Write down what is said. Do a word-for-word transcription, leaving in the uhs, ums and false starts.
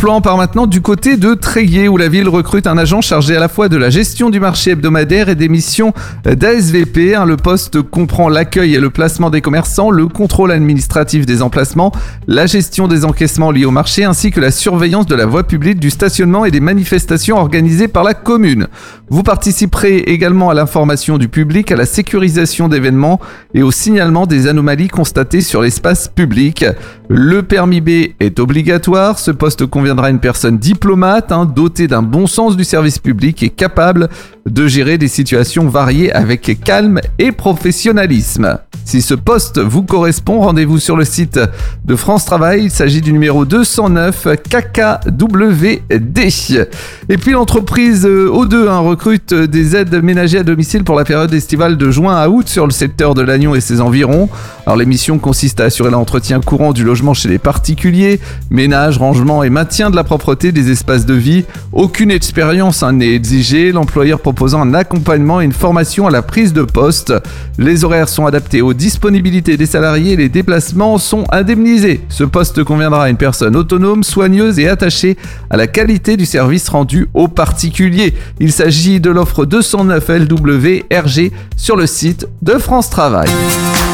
plan part maintenant du côté de Tréguier où la ville recrute un agent chargé à la fois de la gestion du marché hebdomadaire et des missions d'A S V P. Le poste comprend l'accueil et le placement des commerçants, le contrôle administratif des emplacements, la gestion des encaissements liés au marché ainsi que la surveillance de la voie publique, du stationnement et des manifestations organisées par la commune. Vous participerez également à l'information du public, à la sécurisation d'événements et au signalement des anomalies constatées sur l'espace public. Le permis B est obligatoire. Ce poste conviendra à une personne diplomate, hein, dotée d'un bon sens du service public et capable de gérer des situations variées avec calme et professionnalisme. Si ce poste vous correspond, rendez-vous sur le site de France Travail. Il s'agit du numéro deux cent neuf K K W D. Et puis l'entreprise O deux hein, recrute des aides ménagers à domicile pour la période estivale de juin à août sur le secteur de Lannion et ses environs. Alors les missions consistent à assurer l'entretien courant du logement chez les particuliers, ménage, rangement et maintien de la propreté des espaces de vie. Aucune expérience hein, n'est exigée, l'employeur proposant un accompagnement et une formation à la prise de poste. Les horaires sont adaptés aux disponibilités des salariés et les déplacements sont indemnisés. Ce poste conviendra à une personne autonome, soigneuse et attachée à la qualité du service rendu aux particuliers. Il s'agit de l'offre deux cent neuf L W R G sur le site de France Travail.